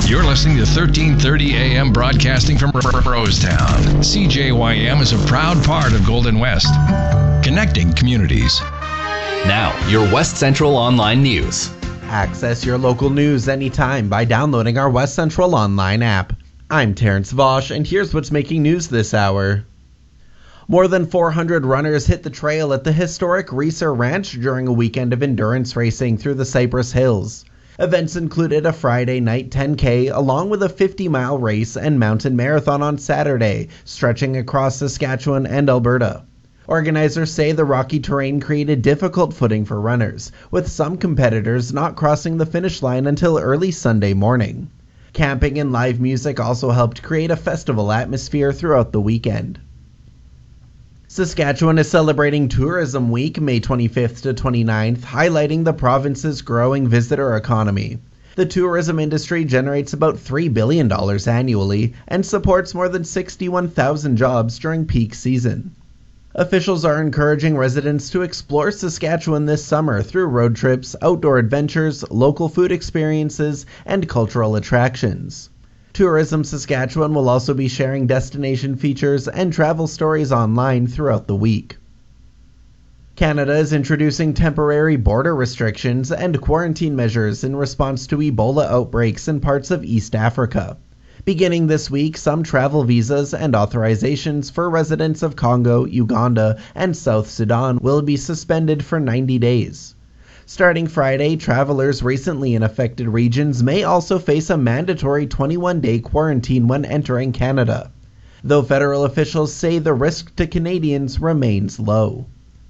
You're listening to 1330 AM broadcasting from Rosetown. CJYM is a proud part of Golden West, connecting communities. Now, your West Central Online News. Access your local news anytime by downloading our West Central Online app. I'm Terrence Vosch, and here's what's making news this hour. More than 400 runners hit the trail at the historic Reeser Ranch during a weekend of endurance racing through the Cypress Hills. Events included a Friday night 10K along with a 50-mile race and mountain marathon on Saturday, stretching across Saskatchewan and Alberta. Organizers say the rocky terrain created difficult footing for runners, with some competitors not crossing the finish line until early Sunday morning. Camping and live music also helped create a festival atmosphere throughout the weekend. Saskatchewan is celebrating Tourism Week, May 25th to 29th, highlighting the province's growing visitor economy. The tourism industry generates about $3 billion annually and supports more than 61,000 jobs during peak season. Officials are encouraging residents to explore Saskatchewan this summer through road trips, outdoor adventures, local food experiences, and cultural attractions. Tourism Saskatchewan will also be sharing destination features and travel stories online throughout the week. Canada is introducing temporary border restrictions and quarantine measures in response to Ebola outbreaks in parts of East Africa. Beginning this week, some travel visas and authorizations for residents of Congo, Uganda, and South Sudan will be suspended for 90 days. Starting Friday, travelers recently in affected regions may also face a mandatory 21-day quarantine when entering Canada, though federal officials say the risk to Canadians remains low.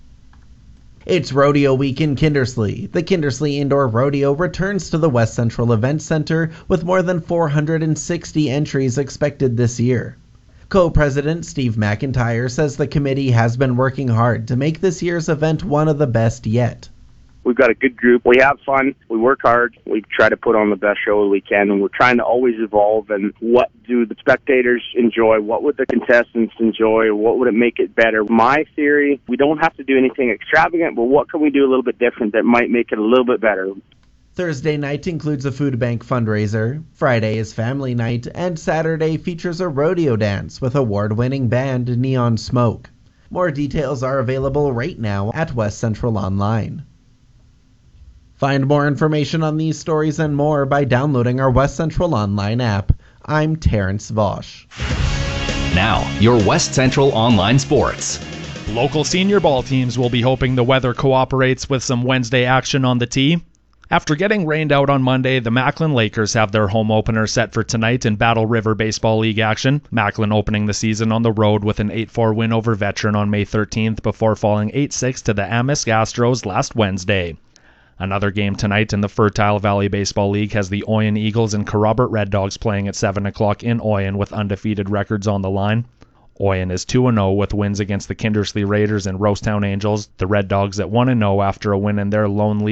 It's Rodeo Week in Kindersley. The Kindersley Indoor Rodeo returns to the West Central Event Center with more than 460 entries expected this year. Co-President Steve McIntyre says the committee has been working hard to make this year's event one of the best yet. We've got a good group. We have fun. We work hard. We try to put on the best show we can, and we're trying to always evolve. And what do the spectators enjoy? What would the contestants enjoy? What would it make it better? My theory, we don't have to do anything extravagant, but what can we do a little bit different that might make it a little bit better? Thursday night includes a food bank fundraiser, Friday is family night, and Saturday features a rodeo dance with award-winning band Neon Smoke. More details are available right now at West Central Online. Find more information on these stories and more by downloading our West Central Online app. I'm Terrence Vosch. Now, your West Central Online Sports. Local senior ball teams will be hoping the weather cooperates with some Wednesday action on the tee. After getting rained out on Monday, the Macklin Lakers have their home opener set for tonight in Battle River Baseball League action. Macklin opening the season on the road with an 8-4 win over Veteran on May 13th before falling 8-6 to the Amisk Astros last Wednesday. Another game tonight in the Fertile Valley Baseball League has the Oyen Eagles and Kerrobert Red Dogs playing at 7 o'clock in Oyen with undefeated records on the line. Oyen is 2-0 with wins against the Kindersley Raiders and Rosetown Angels. The Red Dogs at 1-0 after a win in their lone league